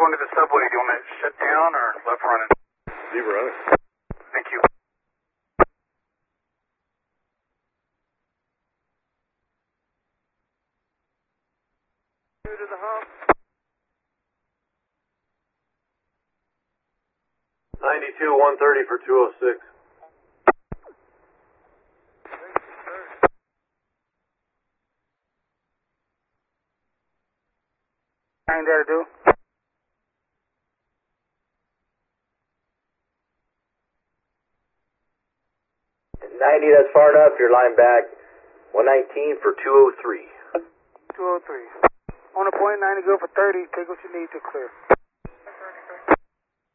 going to the subway. Do you want to shut down or left running? Leave running. Thank you. To the hump. 92, 130 for 206. Anything there to do? That's far enough. Your line back. 119 for 203. 203. On a point, 90, go for 30. Take what you need to clear.